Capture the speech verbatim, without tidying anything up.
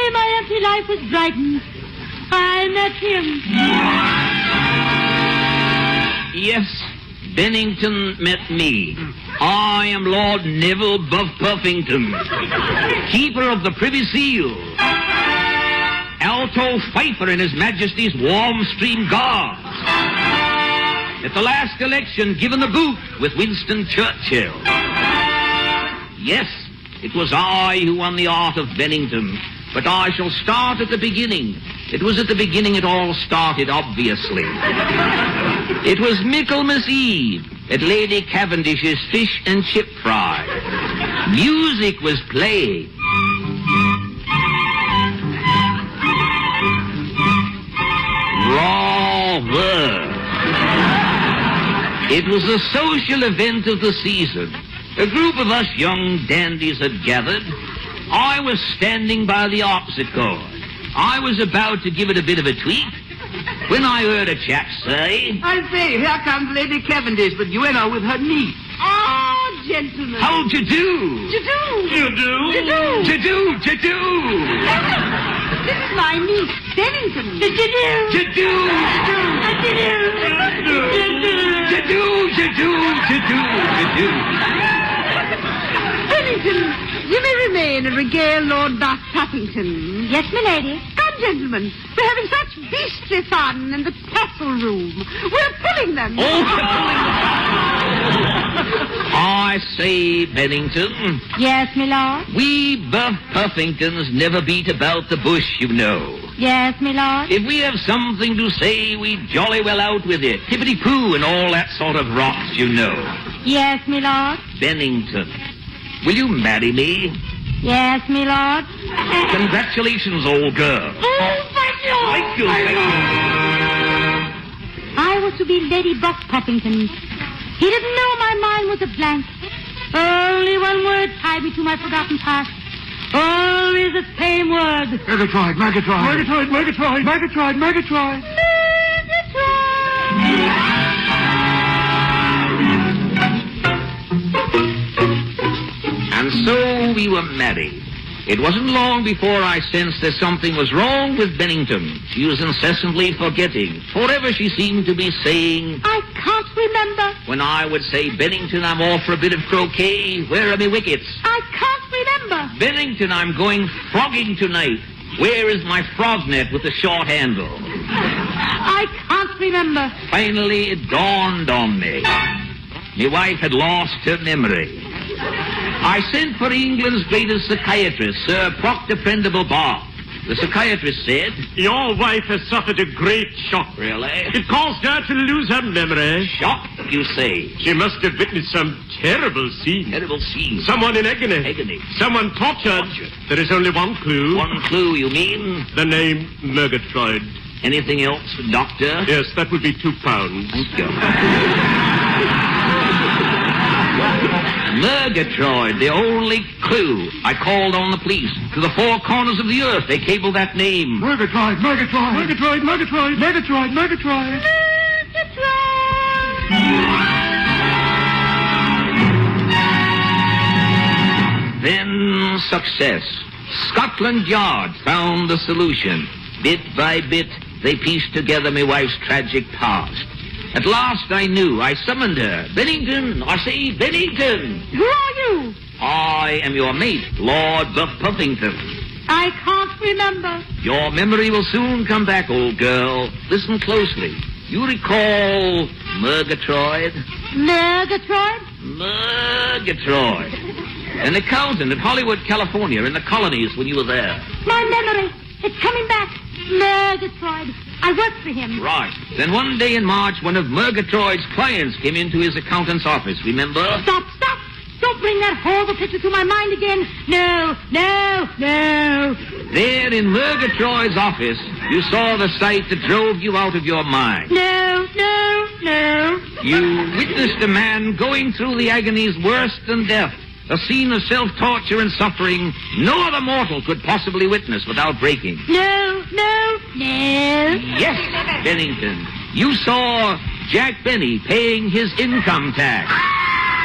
day my empty life was brightened, I met him. Yes, Bennington met me. I am Lord Neville Buff Puffington, keeper of the Privy Seal, alto fifer in His Majesty's Warm Stream Guards. At the last election, given the boot with Winston Churchill. Yes, it was I who won the art of Bennington, but I shall start at the beginning. It was at the beginning it all started, obviously. It was Michaelmas Eve at Lady Cavendish's Fish and Chip Fry. Music was playing. Rather. It was the social event of the season. A group of us young dandies had gathered. I was standing by the harpsichord. I was about to give it a bit of a tweak when I heard a chap say, I say, here comes Lady Cavendish, but you know, with her niece. Oh, gentlemen. How'd you do? You do. You do? You do. You do, you do. This is my niece, Bennington. You do. You do. You do. You do, you do, you do, you do. Bennington, you may remain and regale Lord Buff Puffington. Yes, my lady. Come, gentlemen. We're having such beastly fun in the castle room. We're pulling them. Oh. I say, Bennington. Yes, my lord. We Buff Puffingtons never beat about the bush, you know. Yes, my lord. If we have something to say, we jolly well out with it. Tippity-poo and all that sort of rot, you know. Yes, my lord. Bennington, will you marry me? Yes, my lord. Congratulations, old girl. Oh, thank you. Thank you, thank you. I was to be Lady Buff Puffington. He didn't know my mind was a blank. Only one word tied me to my forgotten past. Always the same word. Murgatroyd, Murgatroyd. Murgatroyd, Murgatroyd, Murgatroyd, Murgatroyd. And so we were married. It wasn't long before I sensed that something was wrong with Bennington. She was incessantly forgetting. Forever she seemed to be saying, I can't remember. when I would say, Bennington, I'm off for a bit of croquet. Where are my wickets? I can't remember. Bennington, I'm going frogging tonight. Where is my frog net with the short handle? I can't remember. Finally, it dawned on me. My wife had lost her memory. I sent for England's greatest psychiatrist, Sir Proctor Prendable Bob. The psychiatrist said, Your wife has suffered a great shock. Really? It caused her to lose her memory. Shock, you say? She must have witnessed some terrible scene. Terrible scene. Someone in agony. Agony. Someone tortured. Tortured. There is only one clue. One clue, you mean? The name Murgatroyd. Anything else, Doctor? Yes, that would be two pounds. Thank you. Murgatroyd, the only clue. I called on the police. To the four corners of the earth, they cabled that name. Murgatroyd, Murgatroyd. Murgatroyd, Murgatroyd. Murgatroyd, Murgatroyd. Then success. Scotland Yard found the solution. Bit by bit, they pieced together my wife's tragic past. At last I knew. I summoned her. Bennington, I say, Bennington. Who are you? I am your mate, Lord Buff Puffington. I can't remember. Your memory will soon come back, old girl. Listen closely. You recall Murgatroyd? Murgatroyd? Murgatroyd. An accountant at Hollywood, California, in the colonies when you were there. My memory. It's coming back. Murgatroyd. I worked for him. Right. Then one day in March, one of Murgatroyd's clients came into his accountant's office, remember? Stop, stop. Don't bring that horrible picture to my mind again. No, no, no. There in Murgatroyd's office, you saw the sight that drove you out of your mind. No, no, no. You witnessed a man going through the agonies worse than death. A scene of self-torture and suffering no other mortal could possibly witness without breaking. No, no, no. Yes, Bennington. You saw Jack Benny paying his income tax.